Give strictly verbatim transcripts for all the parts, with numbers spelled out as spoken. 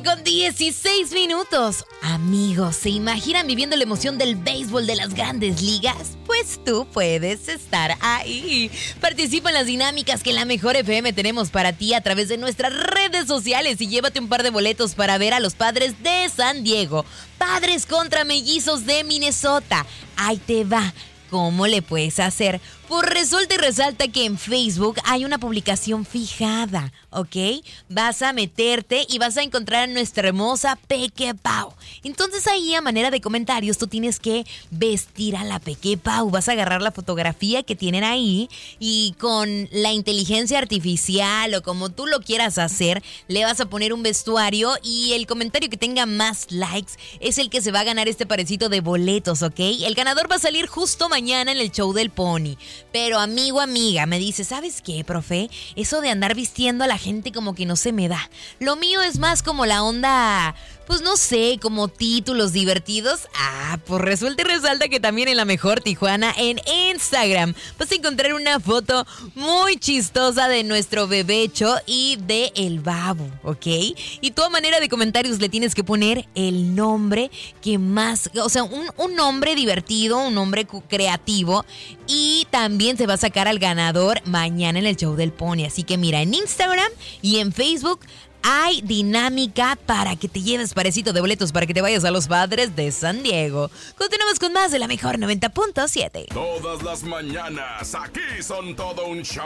mañana con dieciséis minutos. Amigos, ¿se imaginan viviendo la emoción del béisbol de las grandes ligas? Pues tú puedes estar ahí. Participa en las dinámicas que en la Mejor F M tenemos para ti a través de nuestras redes sociales y llévate un par de boletos para ver a los Padres de San Diego. Padres contra Mellizos de Minnesota. Ahí te va. ¿Cómo le puedes hacer? Pues resulta y resalta que en Facebook hay una publicación fijada, ¿ok? Vas a meterte y vas a encontrar a nuestra hermosa Peque Pau. Entonces ahí a manera de comentarios tú tienes que vestir a la Peque Pau. Vas a agarrar la fotografía que tienen ahí y con la inteligencia artificial o como tú lo quieras hacer, le vas a poner un vestuario y el comentario que tenga más likes es el que se va a ganar este parecito de boletos, ¿ok? El ganador va a salir justo mañana en el show del Pony. Pero amigo, amiga, me dice, ¿sabes qué, profe? Eso de andar vistiendo a la gente como que no se me da. Lo mío es más como la onda, pues no sé, como títulos divertidos. Ah, pues resulta y resalta que también en La Mejor Tijuana, en Instagram, vas a encontrar una foto muy chistosa de nuestro bebecho y de el babo, ¿ok? Y tú a manera de comentarios le tienes que poner el nombre que más, o sea, un, un nombre divertido, un nombre creativo. Y también se va a sacar al ganador mañana en el show del Pony. Así que mira, en Instagram y en Facebook hay dinámica para que te lleves parecito de boletos para que te vayas a los Padres de San Diego. Continuamos con más de La Mejor noventa punto siete. Todas las mañanas aquí son todo un show.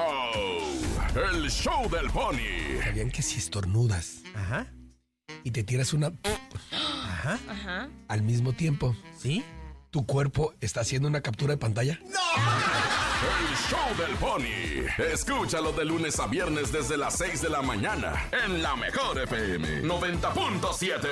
El show del Pony. ¿Sabían que si estornudas, ajá, y te tiras una, ajá, Ajá. al mismo tiempo, ¿Sí? tu cuerpo está haciendo una captura de pantalla? ¡No! El show del Pony. Escúchalo de lunes a viernes desde las seis de la mañana en La Mejor F M noventa punto siete.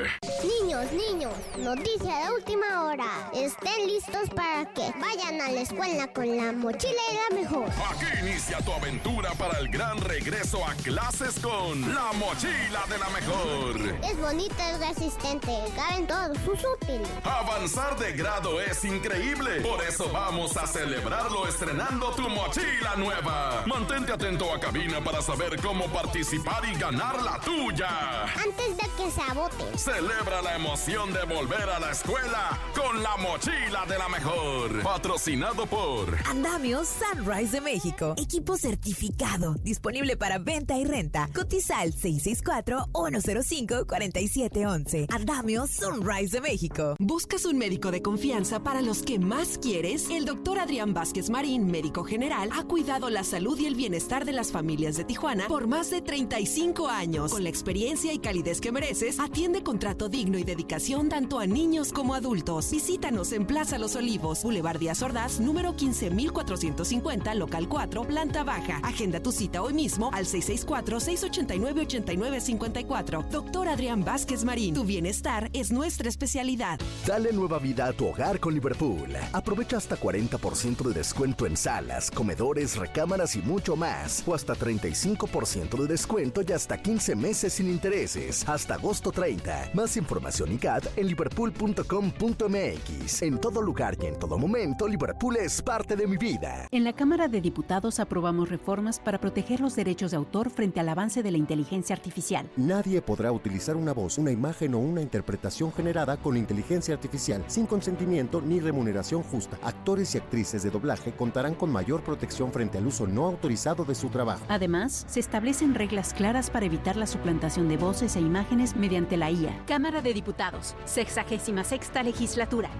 Niños, niños, noticia de última hora. Estén listos para que vayan a la escuela con la mochila y la mejor. Aquí inicia tu aventura para el gran regreso a clases con La Mochila de la Mejor. Es bonita, es resistente, caben todos sus útiles. Avanzar de grado es increíble. Por eso vamos a celebrarlo estrenando tu mochila nueva. Mantente atento a cabina para saber cómo participar y ganar la tuya. Antes de que se agote. Celebra la emoción de volver a la escuela con La Mochila de la Mejor. Patrocinado por Andamios Sunrise de México. Equipo certificado. Disponible para venta y renta. Cotiza al seis seis cuatro, uno cero cinco, cuatro siete uno uno. Andamios Sunrise de México. ¿Buscas un médico de confianza para los que más quieres? El doctor Adrián Vázquez Marín, médico general, ha cuidado la salud y el bienestar de las familias de Tijuana por más de treinta y cinco años. Con la experiencia y calidez que mereces, atiende con trato digno y dedicación tanto a niños como adultos. Visítanos en Plaza Los Olivos, Boulevard Díaz Ordaz, número quince mil cuatrocientos cincuenta, local cuatro, planta baja. Agenda tu cita hoy mismo al seis seis cuatro, seis ocho nueve, ocho nueve cinco cuatro. Doctor Adrián Vázquez Marín, tu bienestar es nuestra especialidad. Dale nueva vida a tu hogar con Liverpool. Aprovecha hasta cuarenta por ciento de descuento en salas, comedores, recámaras y mucho más. O hasta treinta y cinco por ciento de descuento y hasta quince meses sin intereses. Hasta agosto treinta. Más información y C A T en liverpool punto com punto m x. En todo lugar y en todo momento, Liverpool es parte de mi vida. En la Cámara de Diputados aprobamos reformas para proteger los derechos de autor frente al avance de la inteligencia artificial. Nadie podrá utilizar una voz, una imagen o una interpretación generada con inteligencia artificial sin consentimiento ni remuneración justa. Actores y actrices de doblaje contarán con mayor protección frente al uso no autorizado de su trabajo. Además, se establecen reglas claras para evitar la suplantación de voces e imágenes mediante la I A. Cámara de Diputados, sexagésima sexta legislatura.